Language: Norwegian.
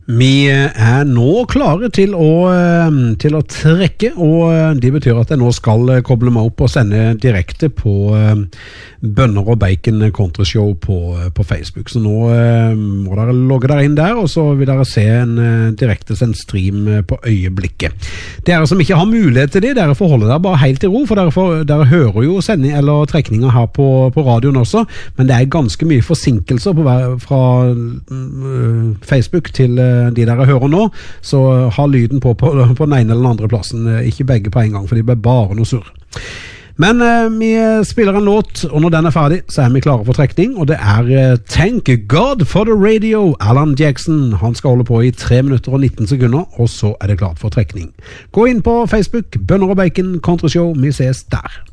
Vi nå klare til å trekke, og det betyr at jeg nå skal koble meg opp og sende direkte på Bønner og Bacon Countryshow på Facebook. Så nå må dere logge dere inn der, og så vil dere se en direktesendt stream på øyeblikket. Dere som ikke har mulighet til det, dere får holde dere bare helt i ro, for dere hører jo sending eller trekninger her på radioen også, men det ganske mye forsinkelser fra Facebook til de dere hører nå, så ha lyden på den ene eller den andre plassen, ikke begge på en gang, for det blir bare noe surr. Men vi spiller en låt, og når den ferdig, så vi klare for trekning, og det Thank God for the Radio, Alan Jackson. Han skal holde på i 3 minutter og 19 sekunder, og så det klart for trekning. Gå inn på Facebook, Bønner og Bacon Countryshow, vi ses der.